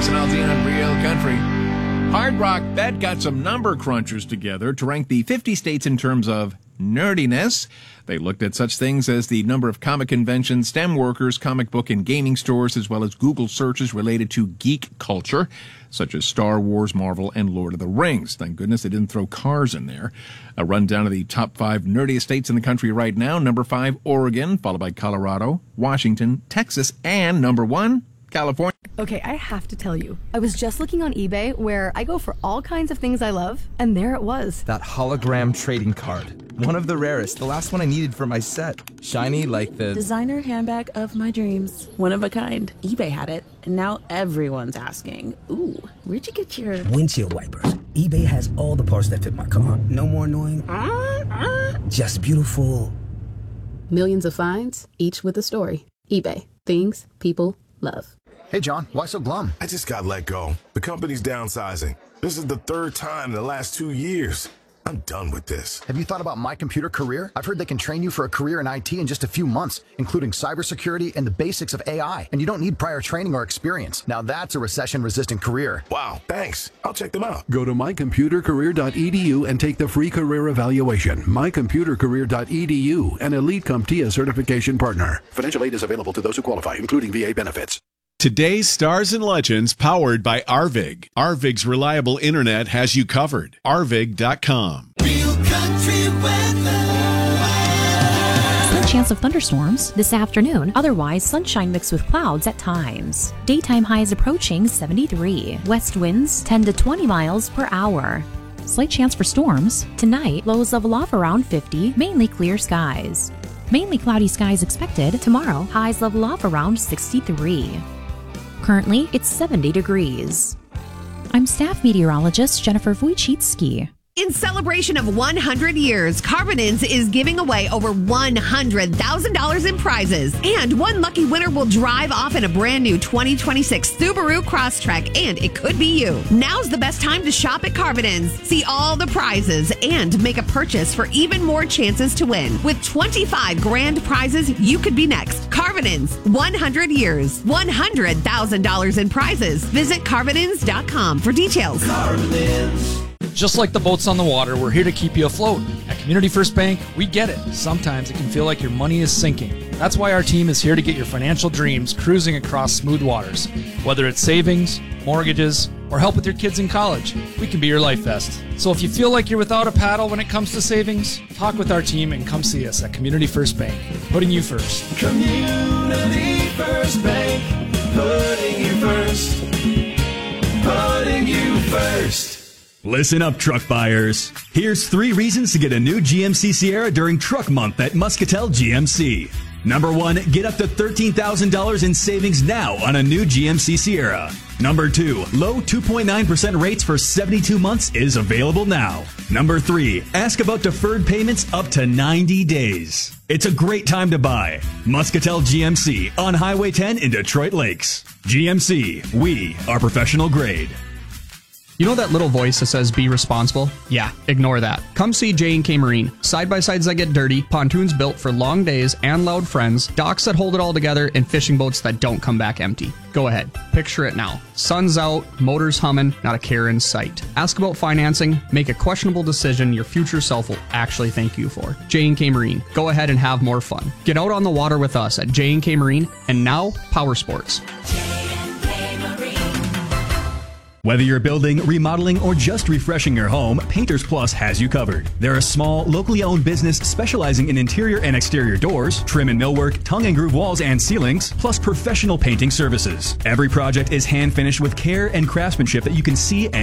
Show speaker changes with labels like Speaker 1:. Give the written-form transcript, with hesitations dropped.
Speaker 1: Jason Aldean on Real Country. Hard Rock Bet got some number crunchers together to rank the 50 states in terms of nerdiness. They looked at such things as the number of comic conventions, STEM workers, comic book and gaming stores, as well as Google searches related to geek culture, such as Star Wars, Marvel, and Lord of the Rings. Thank goodness they didn't throw cars in there. A rundown of the top 5 nerdiest states in the country right now. Number 5, Oregon, followed by Colorado, Washington, Texas, and number 1, California.
Speaker 2: Okay, I have to tell you, I was just looking on eBay where I go for all kinds of things I love, and there it was.
Speaker 3: That hologram trading card. One of the rarest, the last one I needed for my set. Shiny like the
Speaker 4: designer handbag of my dreams. One of a kind. eBay had it, and now everyone's asking, ooh, where'd you get your
Speaker 5: windshield wipers? eBay has all the parts that fit my car. No more annoying. Just beautiful.
Speaker 6: Millions of finds, each with a story. eBay. Things people love.
Speaker 7: Hey, John, why so glum?
Speaker 8: I just got let go. The company's downsizing. This is the 3rd time in the last 2 years. I'm done with this.
Speaker 7: Have you thought about My Computer Career? I've heard they can train you for a career in IT in just a few months, including cybersecurity and the basics of AI. And you don't need prior training or experience. Now that's a recession-resistant career.
Speaker 8: Wow, thanks. I'll check them out.
Speaker 9: Go to mycomputercareer.edu and take the free career evaluation. mycomputercareer.edu, an Elite CompTIA certification partner. Financial aid is available to those who qualify, including VA benefits.
Speaker 10: Today's Stars and Legends powered by Arvig. Arvig's reliable internet has you covered. Arvig.com.
Speaker 11: Real Country weather.
Speaker 12: Slight chance of thunderstorms this afternoon. Otherwise, sunshine mixed with clouds at times. Daytime highs approaching 73. West winds 10 to 20 miles per hour. Slight chance for storms. Tonight, lows level off around 50, mainly clear skies. Mainly cloudy skies expected. Tomorrow, highs level off around 63. Currently, it's 70 degrees. I'm staff meteorologist Jennifer Wojcicki.
Speaker 13: In celebration of 100 years, Carbonins is giving away over $100,000 in prizes. And one lucky winner will drive off in a brand new 2026 Subaru Crosstrek, and it could be you. Now's the best time to shop at Carbonins. See all the prizes and make a purchase for even more chances to win. With 25 grand prizes, you could be next. Carbonins, 100 years, $100,000 in prizes. Visit Carbonins.com for details.
Speaker 11: Carbonins.
Speaker 14: Just like the boats on the water, we're here to keep you afloat. At Community First Bank, we get it. Sometimes it can feel like your money is sinking. That's why our team is here to get your financial dreams cruising across smooth waters. Whether it's savings, mortgages, or help with your kids in college, we can be your life vest. So if you feel like you're without a paddle when it comes to savings, talk with our team and come see us at Community First Bank, putting you first.
Speaker 11: Community First Bank, putting you first. Putting you first.
Speaker 15: Listen up, truck buyers. Here's 3 reasons to get a new GMC Sierra during Truck Month at Muscatel GMC. Number 1, get up to $13,000 in savings now on a new GMC Sierra. Number 2, low 2.9% rates for 72 months is available now. Number 3, ask about deferred payments up to 90 days. It's a great time to buy. Muscatel GMC on Highway 10 in Detroit Lakes. GMC, we are professional grade.
Speaker 16: You know that little voice that says be responsible? Yeah, ignore that. Come see J&K Marine. Side-by-sides that get dirty, pontoons built for long days and loud friends, docks that hold it all together, and fishing boats that don't come back empty. Go ahead. Picture it now. Sun's out, motors humming, not a care in sight. Ask about financing, make a questionable decision your future self will actually thank you for. J&K Marine. Go ahead and have more fun. Get out on the water with us at J&K Marine, and now Power Sports.
Speaker 15: Whether you're building, remodeling, or just refreshing your home, Painters Plus has you covered. They're a small, locally owned business specializing in interior and exterior doors, trim and millwork, tongue and groove walls and ceilings, plus professional painting services. Every project is hand finished with care and craftsmanship that you can see and